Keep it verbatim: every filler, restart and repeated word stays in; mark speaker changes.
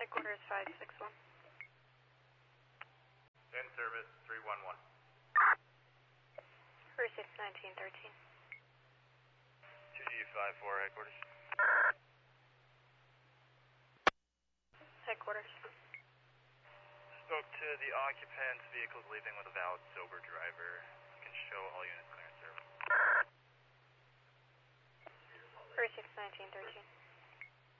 Speaker 1: Headquarters five six one.
Speaker 2: In service three one one.
Speaker 1: Received nineteen thirteen.
Speaker 2: two G five four headquarters.
Speaker 1: Headquarters.
Speaker 2: Spoke to the occupants. Vehicles leaving with a valid sober driver. You can show all units clearance service.
Speaker 1: Received nineteen thirteen.